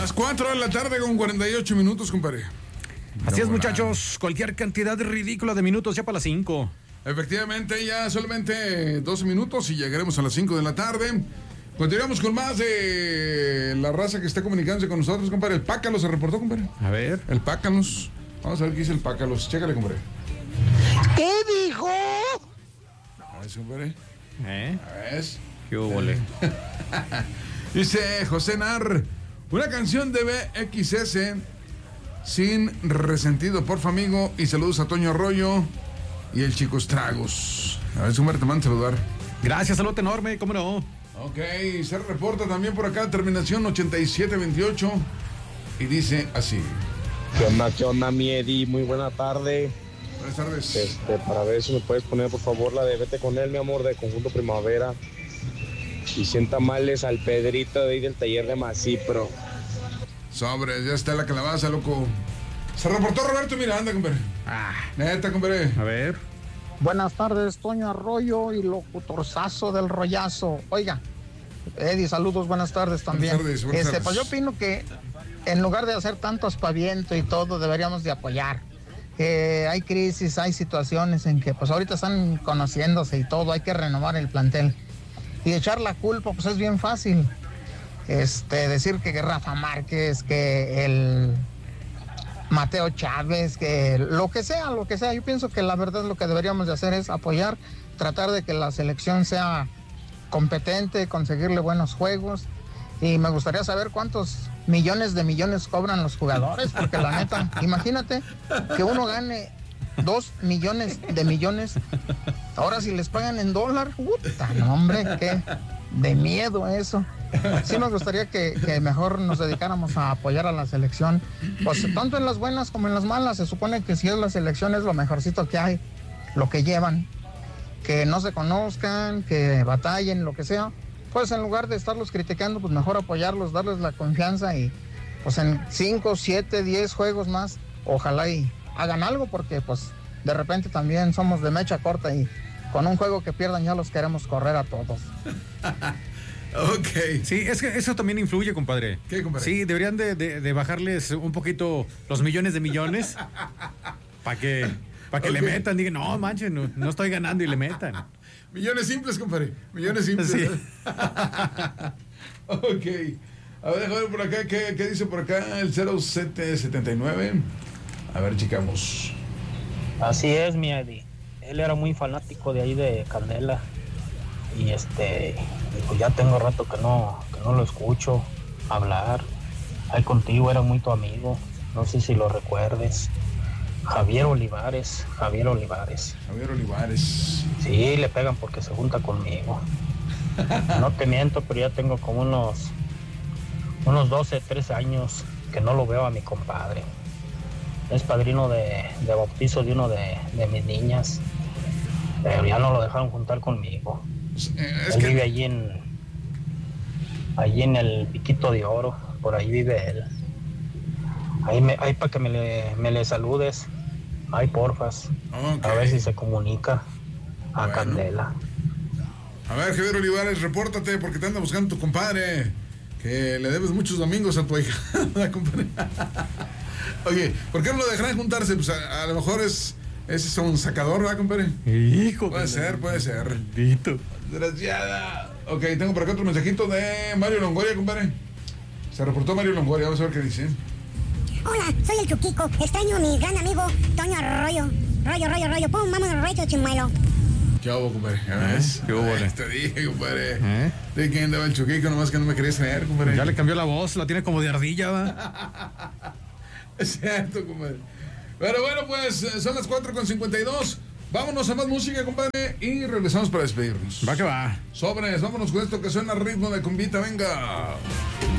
Las 4 de la tarde con 48 minutos, compadre. Así es, muchachos. Cualquier cantidad ridícula de minutos ya para las 5. Efectivamente, ya solamente 12 minutos y llegaremos a las 5 de la tarde. Continuamos con más de la raza que está comunicándose con nosotros, compadre. El Pácalos se reportó, compadre. A ver. El Pácalos. Vamos a ver qué dice el Pácalos. Chécale, compadre. ¿Qué dijo? A ver, compadre. A ver. ¿Qué hubo, le? Dice José Nar, una canción de BXS sin resentido, porfa, amigo. Y saludos a Toño Arroyo y el Chico Estragos. A ver, compadre, te mando a saludar. Gracias, saludo enorme, ¿cómo no? Ok, se reporta también por acá, terminación 8728. Y dice así. ¿Qué onda, mi Eddie? Muy buena tarde. Buenas tardes. Para ver si me puedes poner, por favor, la de Vete con él, mi amor, de Conjunto Primavera. Y 100 tamales al Pedrito de ahí del taller de Macipro. Sobres, ya está la calabaza, loco. Se reportó Roberto Miranda, compadre. Neta, compadre. A ver. Buenas tardes, Toño Arroyo y locutorzazo del rollazo. Oiga, Eddie, saludos, buenas tardes también. Buenas tardes. Pues yo opino que en lugar de hacer tanto aspaviento y todo, deberíamos de apoyar. Hay crisis, hay situaciones en que pues ahorita están conociéndose y todo, hay que renovar el plantel. Y echar la culpa, pues es bien fácil. Decir que Rafa Márquez, que el Mateo Chávez, que lo que sea. Yo pienso que la verdad lo que deberíamos de hacer es apoyar, tratar de que la selección sea competente, conseguirle buenos juegos. Y me gustaría saber cuántos millones de millones cobran los jugadores, porque la neta, imagínate que uno gane 2 millones de millones. Ahora si les pagan en dólar, puta, no, hombre, qué de miedo eso. Sí me gustaría que mejor nos dedicáramos a apoyar a la selección, pues tanto en las buenas como en las malas. Se supone que si es la selección es lo mejorcito que hay, lo que llevan, que no se conozcan, que batallen, lo que sea. Pues en lugar de estarlos criticando, pues mejor apoyarlos, darles la confianza y pues en 5, 7, 10 juegos más, ojalá y hagan algo, porque pues de repente también somos de mecha corta y con un juego que pierdan ya los queremos correr a todos. Ok. Sí, es que eso también influye, compadre. ¿Qué, compadre? Sí, deberían de bajarles un poquito los millones de millones para que le metan. Digan, no, manches, no estoy ganando y le metan. Millones simples, compadre. Millones simples. Sí. Ok. A ver por acá, ¿qué dice por acá el 0779? A ver, chicamos. Así es, mi Eddie. Él era muy fanático de ahí de Candela. Y pues ya tengo rato que no lo escucho hablar. Ahí contigo era muy tu amigo. No sé si lo recuerdes. Javier Olivares. Sí, le pegan porque se junta conmigo. No te miento, pero ya tengo como unos 12, 13 años que no lo veo a mi compadre. Es padrino de bautizo de uno de mis niñas, pero ya no lo dejaron juntar conmigo. Él vive allí en el Piquito de Oro, por ahí vive él. Ahí para que me le saludes. Ay, porfas. Okay. A ver si se comunica a Candela. A ver, Javier Olivares, repórtate porque te anda buscando tu compadre. Que le debes muchos domingos a tu hija. Oye, ¿por qué no lo dejarán juntarse? Pues a lo mejor ese es un sacador, ¿verdad, compadre? Hijo. Puede ser. Maldito. Desgraciada. Ok, tengo por acá otro mensajito de Mario Longoria, compadre. Se reportó Mario Longoria, vamos a ver qué dice. Hola, soy el Chuquico. Extraño a mi gran amigo Toño Arroyo. Rollo. Pum, vámonos, recho chimuelo. ¿Qué hubo, compadre? ¿Qué hubo? Te dije, compadre. ¿De quién andaba el Chuquico? Nomás que no me querías creer, compadre. Ya le cambió la voz, la tiene como de ardilla, ¿va? Es cierto, compadre. Pero bueno, pues son las 4:52. Vámonos a más música, compadre, y regresamos para despedirnos. Va que va. Sobres, vámonos con esto que suena a ritmo de cumbita, venga.